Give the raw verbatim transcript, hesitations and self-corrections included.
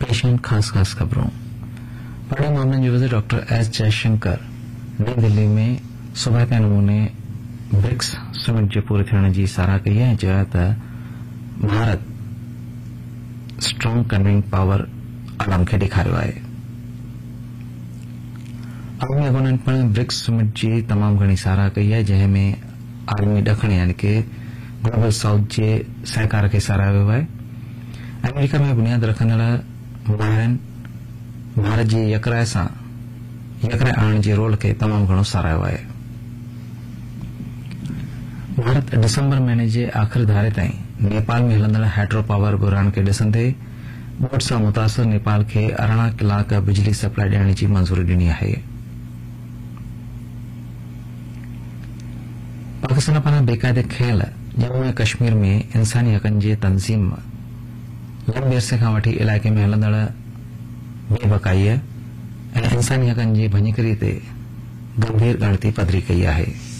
पेश खास खास खबरों। बड़े मामले जी वज़ीर डॉक्टर एस जयशंकर नई दिल्ली में सुबह के नमूने ब्रिक्स समिट जे पूरे थियण जी साराह कई है। चयो त भारत स्ट्रॉन्ग कन्विंग पावर आलम खे ॾेखारियो आहे। आलमी अॻुवाननि पिण ब्रिक्स समिट जी तमाम घणी साराह कई है, जंहिंमें आलमी ॾखण यानी कि ग्लोबल साउथ जे सहकार खे साराहियो वियो आहे। अमेरिका में बुनियाद रखंदड़ माहिरनि भारत जी यकराइ सां यकराइ आणण जे रोल खे तमाम घणो साराहियो आहे। भारत दिसंबर महीने जे आख़िर धारे ताईं नेपाल में हलंदड़ हाइड्रो पावर बहिराण खे ॾिसंदे ॿोॾि सां मुतासिर नेपाल खे अरिड़हं कलाक बिजली सप्लाई ॾियण जी मंज़ूरी ॾिनी आहे। पाकिस्तान पारां बेक़ाइदे खयल जम्मू ऐं कश्मीर में इंसानी हक़नि जे तंज़ीम लंबे अरसे खां वठी इलाइक़े में हलंदड़ बेबकाई ऐं इंसानी हक़नि जी भञकरी ते गंभीर ॻणती पधरी कई आहे।